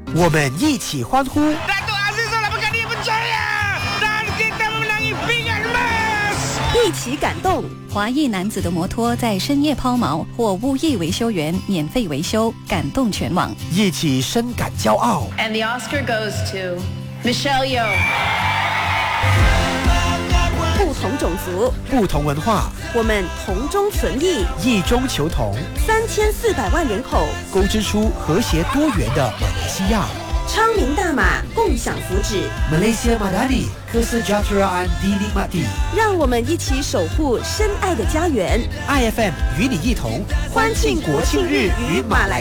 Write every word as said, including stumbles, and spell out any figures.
我们一起欢呼。 一起感动， 华裔男子的摩托在深夜抛锚，或无意维修员免费维修，感动全网。 一起深感骄傲。 And the Oscar goes to Michelle Yeoh。 不同种族， 不同文化， 我们同中存异， 异中求同。 三千四百万人口， 勾织出和谐多元的马来西亚。 昌明大马，共享福祉。 Malaysia Madani Kesejahteraan Dinikmati。 让我们一起守护深爱的家园。 I F M 与你一同欢庆国庆日与马来